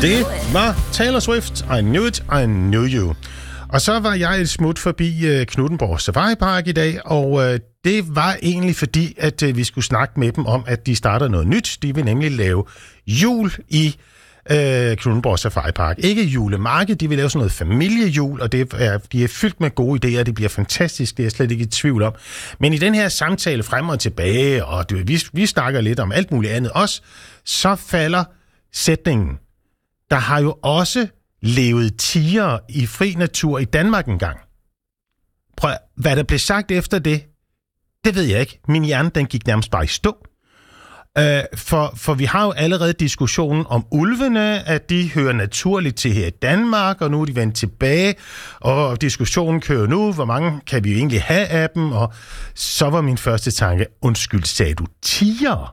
Det var Taylor Swift, I Knew It, I Knew You. Og så var jeg et smut forbi Knuthenborg Safari Park i dag, og det var egentlig fordi, at vi skulle snakke med dem om, at de starter noget nyt. De vil nemlig lave jul i Knuthenborg Safari Park. Ikke julemarked, de vil lave sådan noget familiejul, og de er fyldt med gode idéer, det bliver fantastisk, det er jeg slet ikke i tvivl om. Men i den her samtale frem og tilbage, og vi snakker lidt om alt muligt andet også, så falder sætningen. Der har jo også levet tigre i fri natur i Danmark engang. Prøv, hvad der blev sagt efter det ved jeg ikke. Min hjerne, den gik nærmest bare i stå. For vi har jo allerede diskussionen om ulvene, at de hører naturligt til her i Danmark, og nu er de vendt tilbage, og diskussionen kører nu, hvor mange kan vi egentlig have af dem, og så var min første tanke, undskyld, sagde du tigre?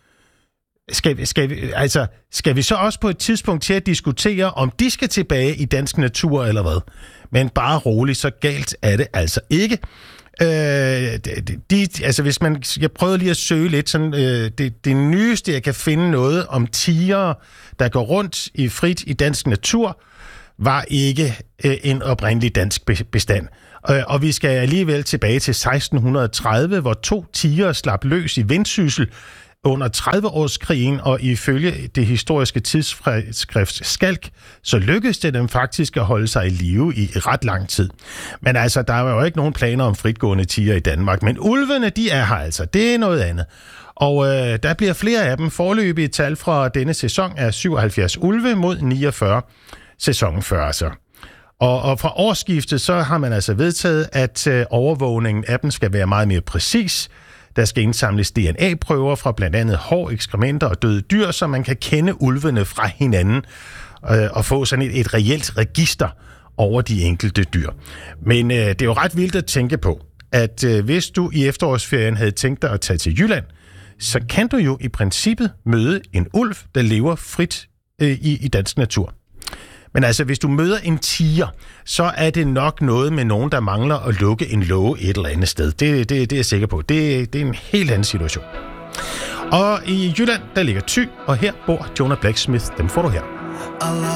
Skal vi så også på et tidspunkt til at diskutere, om de skal tilbage i dansk natur eller hvad? Men bare roligt, så galt er det altså ikke. Hvis jeg prøvede lige at søge lidt, sådan, det nyeste, jeg kan finde noget om tigre, der går rundt i frit i dansk natur, var ikke en oprindelig dansk bestand. Og vi skal alligevel tilbage til 1630, hvor 2 tigre slap løs i Vendsyssel under 30-årskrigen, og ifølge det historiske tidsskrift Skalk, så lykkedes det dem faktisk at holde sig i live i ret lang tid. Men altså, der var jo ikke nogen planer om fritgående tigre i Danmark, men ulvene, de er her altså. Det er noget andet. Og der bliver flere af dem. Foreløbige tal fra denne sæson er 77 ulve mod 49 sæsonen før så. Og fra årsskiftet, så har man altså vedtaget, at overvågningen af dem skal være meget mere præcis. Der skal indsamles DNA-prøver fra blandt andet hår, ekskrementer og døde dyr, så man kan kende ulvene fra hinanden og få sådan et reelt register over de enkelte dyr. Men det er jo ret vildt at tænke på, at hvis du i efterårsferien havde tænkt dig at tage til Jylland, så kan du jo i princippet møde en ulv, der lever frit i dansk natur. Men altså, hvis du møder en tiger, så er det nok noget med nogen, der mangler at lukke en låge et eller andet sted. Det er jeg sikker på. Det er en helt anden situation. Og i Jylland, der ligger Thy, og her bor Jonah Blacksmith. Dem får du her.